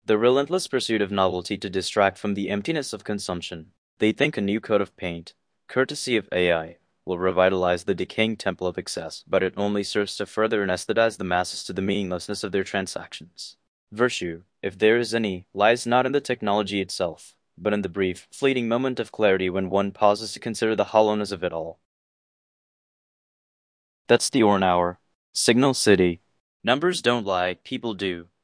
The relentless pursuit of novelty to distract from the emptiness of consumption. They think a new coat of paint, courtesy of AI, will revitalize the decaying temple of excess, but it only serves to further anesthetize the masses to the meaninglessness of their transactions. Virtue, if there is any, lies not in the technology itself, but in the brief, fleeting moment of clarity when one pauses to consider the hollowness of it all. That's the Orn Hour. Signal City. Numbers don't lie, people do.